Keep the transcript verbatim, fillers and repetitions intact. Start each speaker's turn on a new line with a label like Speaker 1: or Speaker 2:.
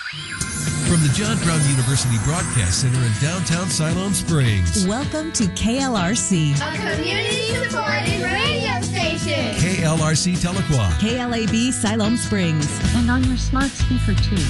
Speaker 1: From the John Brown University Broadcast Center in downtown Siloam Springs.
Speaker 2: Welcome to K L R C,
Speaker 3: a community-supported radio station.
Speaker 1: K L R C Tahlequah.
Speaker 2: K L A B Siloam Springs.
Speaker 4: And on your smart speaker, too.